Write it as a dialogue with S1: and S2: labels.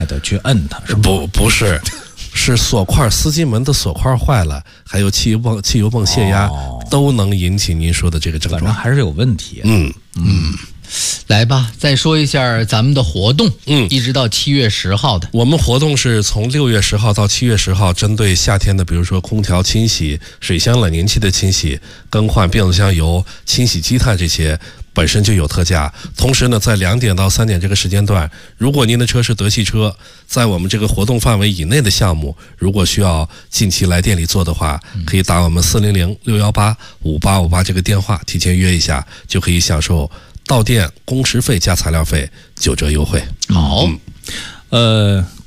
S1: 得去摁它，是吗？
S2: 不是，是锁块丝筋门的锁块坏了，还有汽油泵泄压，都能引起您说的这个症状。
S1: 反正还是有问题。
S3: 来吧，再说一下咱们的活动。一直到7月10号的。
S2: 我们活动是从6月10号到7月10号，针对夏天的，比如说空调清洗、水箱冷凝器的清洗、更换变速箱油、清洗积碳这些。本身就有特价，同时呢，在2点到3点这个时间段，如果您的车是德系车，在我们这个活动范围以内的项目，如果需要近期来店里做的话，可以打我们400-618-5858这个电话，提前约一下，就可以享受到店工时费加材料费9折优惠。
S3: 好，